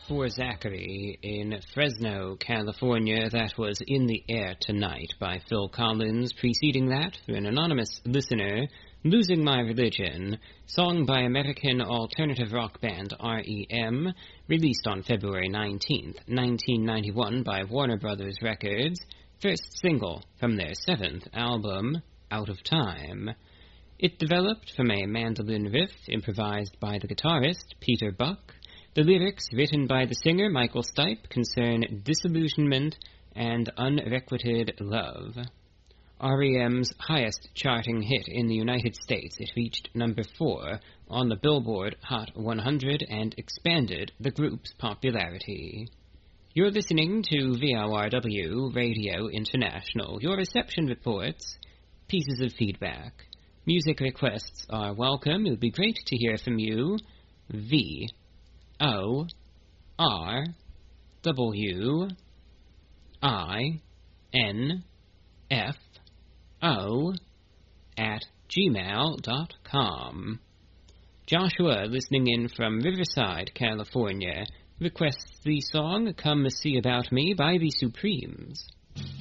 For Zachary in Fresno, California. That was In the Air Tonight by Phil Collins. Preceding that, through an anonymous listener, Losing My Religion, song by American alternative rock band R.E.M., released on February 19th, 1991 by Warner Brothers Records, first single from their 7th album, Out of Time. It developed from a mandolin riff improvised by the guitarist Peter Buck. The lyrics, written by the singer Michael Stipe, concern disillusionment and unrequited love. R.E.M.'s highest charting hit in the United States, it reached number 4 on the Billboard Hot 100 and expanded the group's popularity. You're listening to VORW Radio International. Your reception reports, pieces of feedback. Music requests are welcome. It would be great to hear from you. VORWINFO@gmail.com. Joshua, listening in from Riverside, California, requests the song Come See About Me by the Supremes.